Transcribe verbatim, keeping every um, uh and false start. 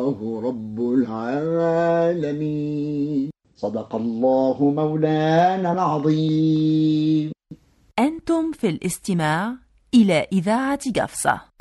الله رب العالمين. صدق الله مولانا العظيم. أنتم في الاستماع إلى إذاعة قفصة.